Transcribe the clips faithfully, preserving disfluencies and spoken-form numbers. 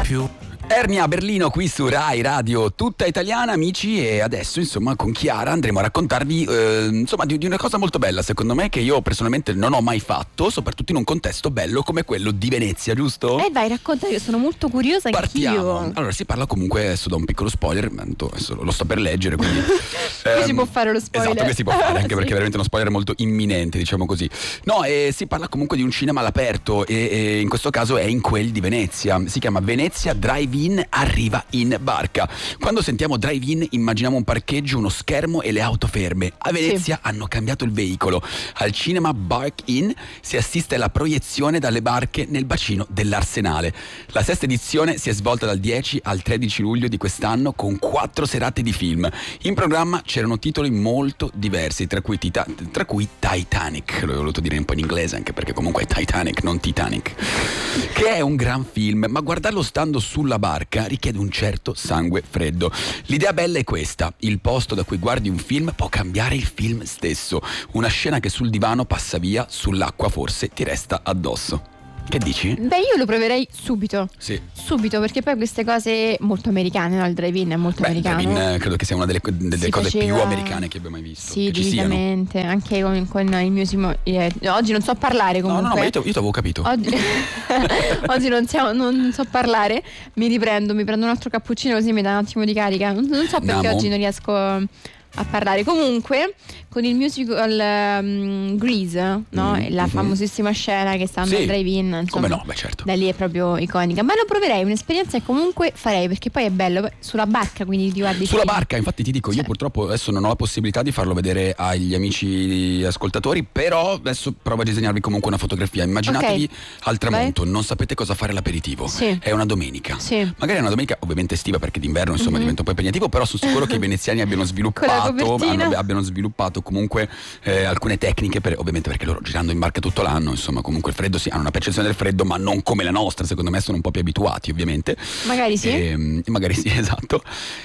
più. Ernia a Berlino qui su Rai Radio tutta italiana, amici, e adesso insomma con Chiara andremo a raccontarvi eh, insomma di, di una cosa molto bella secondo me, che io personalmente non ho mai fatto, soprattutto in un contesto bello come quello di Venezia, giusto? Eh vai, racconta, io sono molto curiosa. Partiamo. Anch'io. Allora si parla comunque, adesso do un piccolo spoiler, adesso lo sto per leggere, quindi qui ehm, si può fare lo spoiler. Esatto, che si può fare, anche sì. perché è veramente uno spoiler molto imminente, diciamo così. No, e si parla comunque di un cinema all'aperto e, e in questo caso è in quel di Venezia. Si chiama Venezia Drive-In Arriva in barca. Quando sentiamo drive-in immaginiamo un parcheggio, uno schermo e le auto ferme. A Venezia sì. hanno cambiato il veicolo. Al cinema Bark-In si assiste alla proiezione dalle barche nel bacino dell'Arsenale. La sesta edizione si è svolta dal dieci al tredici luglio di quest'anno con quattro serate di film. In programma c'erano titoli molto diversi, tra cui, tita- tra cui Titanic, l'ho voluto dire un po' in inglese anche perché comunque è Titanic, non Titanic, che è un gran film, ma guardarlo stando sulla barca richiede un certo sangue freddo. L'idea bella è questa: il posto da cui guardi un film può cambiare il film stesso. Una scena che sul divano passa via, sull'acqua forse ti resta addosso. Che dici? Beh, io lo proverei subito. Sì. Subito, perché poi queste cose molto americane, no? Il drive-in è molto Beh, americano. Il drive-in credo che sia una delle, delle cose faceva... più americane che abbia mai visto. Sì, che ci siano. decisamente. Anche con, con il mio simo... eh, oggi non so parlare comunque. No, no, no, ma io ti avevo capito. Oggi, oggi non, siamo, non so parlare. Mi riprendo, mi prendo un altro cappuccino così mi dà un attimo di carica. Non, non so perché Andiamo. oggi non riesco a parlare. Comunque con il musical um, Grease, no? Mm, la mm-hmm. famosissima scena che stanno sì. al drive-in, insomma, come no, beh certo. da lì è proprio iconica. Ma lo proverei, un'esperienza che comunque farei, perché poi è bello sulla barca, quindi ti guardi sulla film. barca, infatti ti dico, io Cioè. purtroppo adesso non ho la possibilità di farlo vedere agli amici ascoltatori, però adesso provo a disegnarvi comunque una fotografia. Immaginatevi Okay. al tramonto, Vai. non sapete cosa fare l'aperitivo, Sì. è una domenica, Sì. magari è una domenica ovviamente estiva perché d'inverno insomma Mhm. diventa un po' impegnativo, però sono sicuro che i veneziani abbiano Con la sviluppato copertina. hanno- abbiano sviluppato comunque eh, alcune tecniche per, ovviamente perché loro girando in barca tutto l'anno, insomma comunque il freddo sì, hanno una percezione del freddo ma non come la nostra, secondo me sono un po' più abituati ovviamente. Magari sì. Ehm, magari sì, esatto.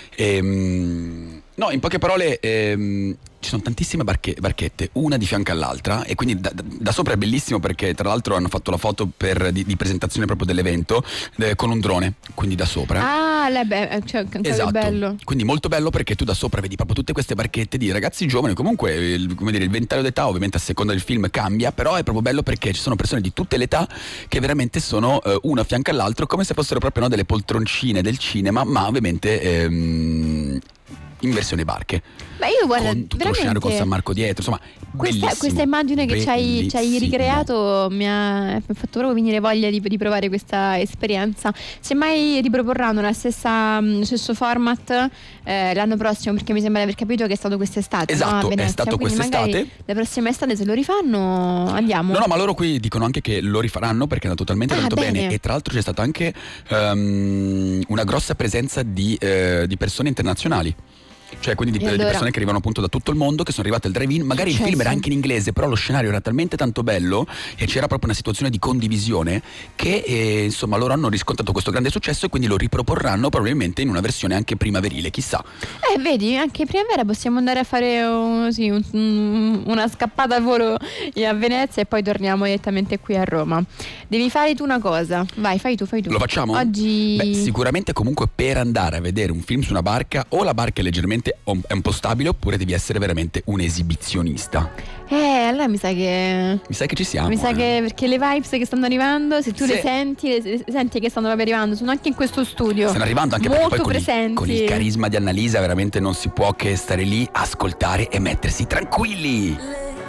Ehm, no, in poche parole ehm, ci sono tantissime barche- barchette, una di fianco all'altra, e quindi da, da- da sopra è bellissimo perché tra l'altro hanno fatto la foto per, di, di presentazione proprio dell'evento eh, con un drone, quindi da sopra. Ah, lei, beh, cioè, ancora Esatto, bello. quindi molto bello perché tu da sopra vedi proprio tutte queste barchette di ragazzi giovani, comunque il, come dire, il ventaglio d'età ovviamente a seconda del film cambia, però è proprio bello perché ci sono persone di tutte le età che veramente sono eh, una a fianco all'altro come se fossero proprio no, delle poltroncine del cinema, ma ovviamente ehm, in versione barche. Ma io guarda, con tutto lo scenario con San Marco dietro, insomma Questa, bellissimo, questa immagine che ci hai, ci hai bellissimo. ricreato mi ha, mi ha fatto proprio venire voglia di, di provare questa esperienza. Se mai riproporranno la stessa, lo stesso format eh, l'anno prossimo, perché mi sembra di aver capito che è stato quest'estate, no, a Esatto, è Venezia. stato Quindi quest'estate. magari la prossima estate se lo rifanno andiamo. No, no, ma loro qui dicono anche che lo rifaranno perché è andato talmente Ah, tanto bene. bene, e tra l'altro c'è stata anche ehm, una grossa presenza di, eh, di persone internazionali. Cioè quindi di, E allora? di persone che arrivano appunto da tutto il mondo, che sono arrivate al drive-in, magari il Successo. film era anche in inglese, però lo scenario era talmente tanto bello e c'era proprio una situazione di condivisione che eh, insomma loro hanno riscontrato questo grande successo e quindi lo riproporranno probabilmente in una versione anche primaverile, chissà. Eh, vedi, anche in primavera possiamo andare a fare un- sì, un- un- una scappata al volo a Venezia e poi torniamo direttamente qui a Roma. Devi fare tu una cosa. Vai, fai tu, fai tu. Lo facciamo? Oggi Beh, sicuramente comunque per andare a vedere un film su una barca o la barca è leggermente è un po' stabile oppure devi essere veramente un esibizionista. Eh, allora mi sa che Mi sa che ci siamo. Mi sa eh. che perché le vibes che stanno arrivando, se tu Sì. le senti, le, le senti che stanno proprio arrivando, sono anche in questo studio. Stanno arrivando anche perché molto poi con il, presenti. con il carisma di Annalisa veramente non si può che stare lì, ascoltare e mettersi tranquilli.